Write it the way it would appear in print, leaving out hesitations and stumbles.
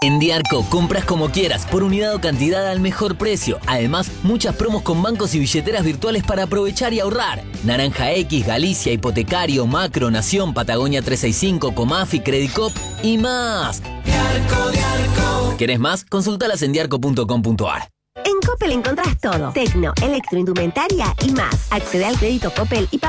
En Diarco, compras como quieras, por unidad o cantidad al mejor precio. Además, muchas promos con bancos y billeteras virtuales para aprovechar y ahorrar. Naranja X, Galicia, Hipotecario, Macro, Nación, Patagonia 365, Comafi, Credicop y más. Diarco. ¿Querés más? Consultalas en diarco.com.ar. En Coppel encontrás todo. Tecno, electroindumentaria y más. Accede al crédito Coppel y